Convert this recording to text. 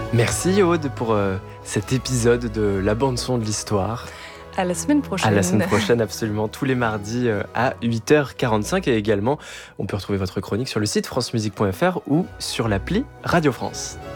Merci Aude pour cet épisode de la bande-son de l'histoire. À la semaine prochaine. À la semaine prochaine, absolument, tous les mardis à 8h45. Et également, on peut retrouver votre chronique sur le site francemusique.fr ou sur l'appli Radio France.